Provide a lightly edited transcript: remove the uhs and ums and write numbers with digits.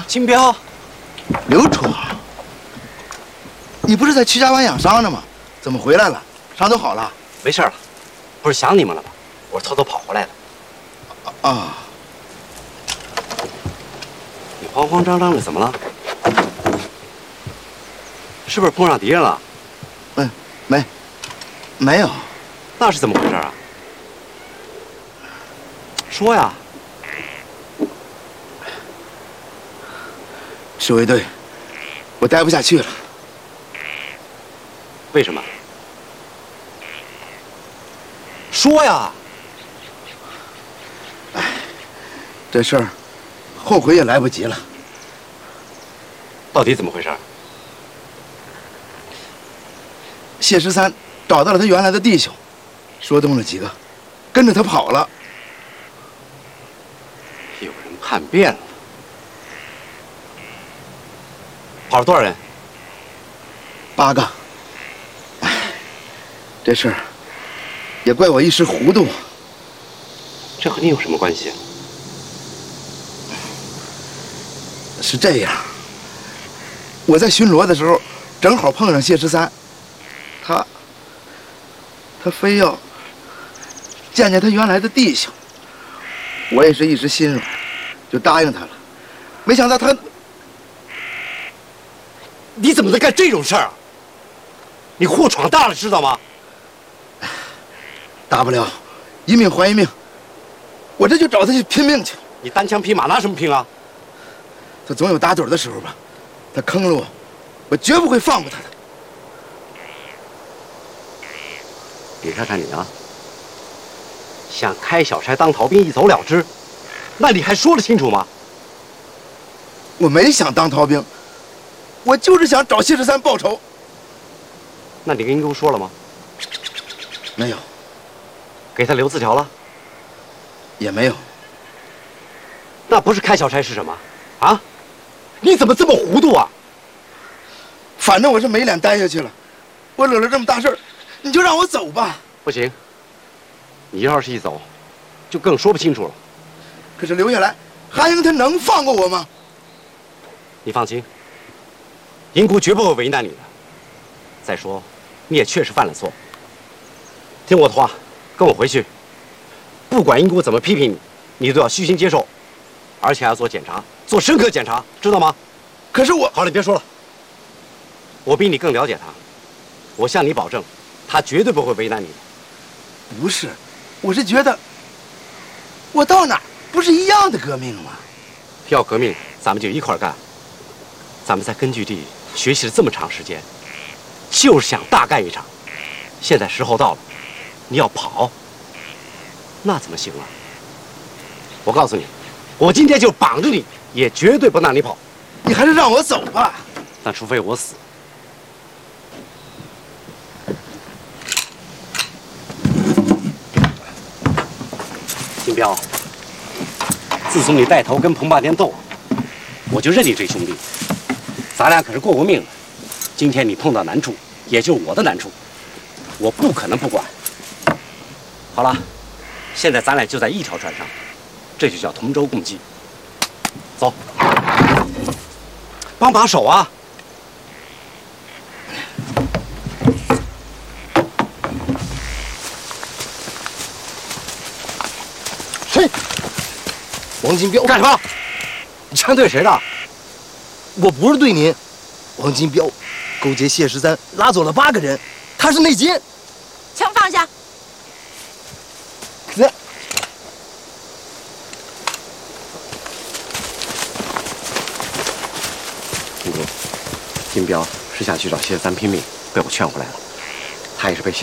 金彪， 刘冲，你不是在曲家湾养伤呢吗？怎么回来了？伤都好了？ 没事了，不是想你们了吗？我是偷偷跑回来的。 啊， 你慌慌张张的，怎么了？是不是碰上敌人了？ 没有。 那是怎么回事啊？说呀！ 侍卫队，我待不下去了。 为什么？说呀！ 这事儿后悔也来不及了。 到底怎么回事？ 谢13找到了他原来的弟兄，说动了几个，跟着他跑了。 有人叛变了。跑了多少人 ？8个。哎，这事儿也怪我一时糊涂。 这和你有什么关系？ 是这样，我在巡逻的时候，正好碰上谢13，他非要见见他原来的弟兄，我也是一时心软，就答应他了。没想到他， 你怎么能干这种事儿啊？你祸闯大了，知道吗？ 大不了一命还一命，我这就找他去拼命去。 你单枪匹马拿什么拼啊？ 他总有打盹的时候吧，他坑了我，我绝不会放过他的。 你看看你啊，想开小差当逃兵一走了之，那你还说得清楚吗？ 我没想当逃兵，我就是想找谢13报仇。 那你跟英公说了吗？ 没有。 给他留字条了？ 也没有。 那不是开小差是什么？啊？你怎么这么糊涂啊？ 反正我是没脸待下去了，我惹了这么大事儿，你就让我走吧。 不行，你要是一走，就更说不清楚了。 可是留下来，韩英他能放过我吗？ 你放心，英姑绝不会为难你的。再说，你也确实犯了错。听我的话，跟我回去。不管英姑怎么批评你，你都要虚心接受，而且还要做检查，做深刻检查，知道吗？ 可是我…… 好了，你别说了。我比你更了解他，我向你保证，他绝对不会为难你的。 不是，我是觉得，我到哪儿不是一样的革命吗？ 要革命，咱们就一块儿干。咱们在根据地学习了这么长时间，就是想大干一场。现在时候到了，你要跑，那怎么行啊？我告诉你，我今天就绑着你，也绝对不让你跑。 你还是让我走吧。 那除非我死。金彪，自从你带头跟彭霸天斗，我就认你这兄弟。咱俩可是过过命的，今天你碰到难处，也就是我的难处，我不可能不管。好了，现在咱俩就在一条船上，这就叫同舟共济。走，帮把手啊！ 谁？王金彪。 干什么？你枪对谁的？ 我不是对您。王金彪勾结谢13，拉走了8个人，他是内奸。 枪放下。 金彪是想去找谢13拼命，被我劝回来了。他也是被谢